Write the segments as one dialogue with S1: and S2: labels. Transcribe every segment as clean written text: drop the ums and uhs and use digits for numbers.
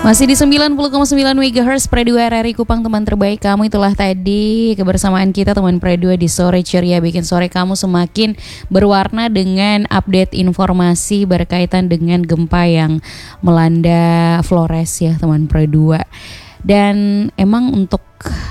S1: Masih di 90,9 MHz Pre 2 RRI Kupang, teman terbaik kamu. Itulah tadi kebersamaan kita teman Pre 2 di sore ceria, bikin sore kamu semakin berwarna dengan update informasi berkaitan dengan gempa yang melanda Flores ya teman Pre 2. Dan emang untuk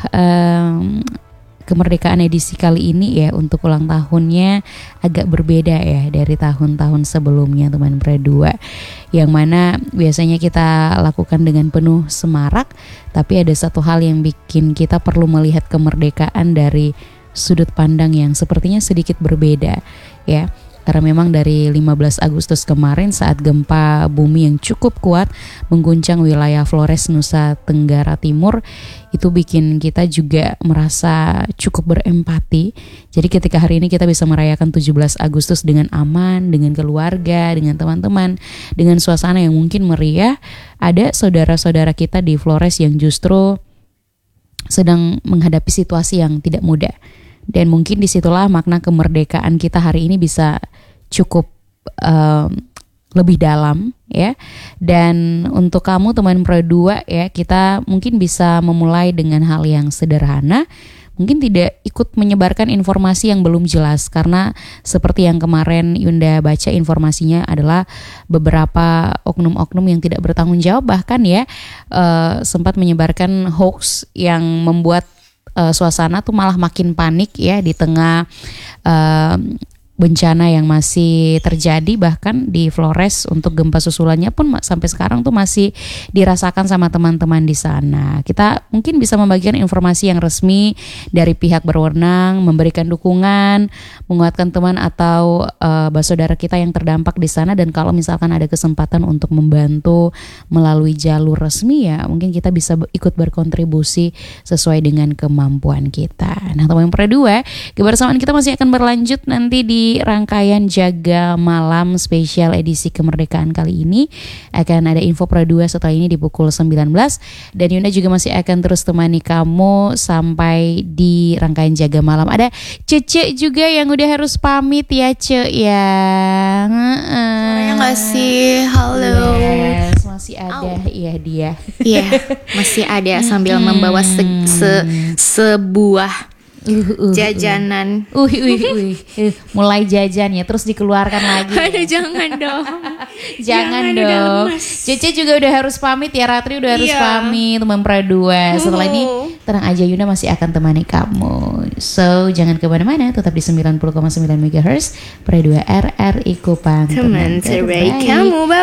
S1: kemerdekaan edisi kali ini ya, untuk ulang tahunnya agak berbeda ya dari tahun-tahun sebelumnya teman Pre 2, yang mana biasanya kita lakukan dengan penuh semarak, tapi ada satu hal yang bikin kita perlu melihat kemerdekaan dari sudut pandang yang sepertinya sedikit berbeda ya. Karena memang dari 15 Agustus kemarin saat gempa bumi yang cukup kuat mengguncang wilayah Flores, Nusa Tenggara Timur, itu bikin kita juga merasa cukup berempati. Jadi ketika hari ini kita bisa merayakan 17 Agustus dengan aman, dengan keluarga, dengan teman-teman, dengan suasana yang mungkin meriah, ada saudara-saudara kita di Flores yang justru sedang menghadapi situasi yang tidak mudah. Dan mungkin disitulah makna kemerdekaan kita hari ini bisa cukup lebih dalam ya. Dan untuk kamu teman Pro 2 ya, kita mungkin bisa memulai dengan hal yang sederhana. Mungkin tidak ikut menyebarkan informasi yang belum jelas, karena seperti yang kemarin Yunda baca informasinya adalah beberapa oknum-oknum yang tidak bertanggung jawab bahkan ya sempat menyebarkan hoax yang membuat suasana tuh malah makin panik ya di tengah bencana yang masih terjadi. Bahkan di Flores untuk gempa susulannya pun sampai sekarang tuh masih dirasakan sama teman-teman di sana. Kita mungkin bisa membagikan informasi yang resmi dari pihak berwenang, memberikan dukungan, menguatkan teman atau saudara kita yang terdampak di sana. Dan kalau misalkan ada kesempatan untuk membantu melalui jalur resmi ya, mungkin kita bisa ikut berkontribusi sesuai dengan kemampuan kita. Nah teman Pro 2, kebersamaan kita masih akan berlanjut nanti di rangkaian Jaga Malam spesial edisi kemerdekaan kali ini. Akan ada info Pro 2 setelah ini di pukul 19. Dan Yunda juga masih akan terus temani kamu sampai di rangkaian Jaga Malam. Ada Cece juga yang udah harus pamit ya Ce ya.
S2: Suaranya gak sih? Halo.
S1: Yes, masih ada ya dia.
S2: Iya, masih ada sambil membawa sebuah jajanan.
S1: Mulai jajan ya, terus dikeluarkan lagi.
S2: Aduh, jangan dong.
S1: Jangan dong. Cece juga udah harus pamit ya, Ratri udah harus pamit teman Pro 2. Setelah ini tenang aja, Yunda masih akan temani kamu. So jangan kemana-mana, tetap di 90,9 MHz Pro 2 RRI Kupang,
S2: Teman terbaik kamu.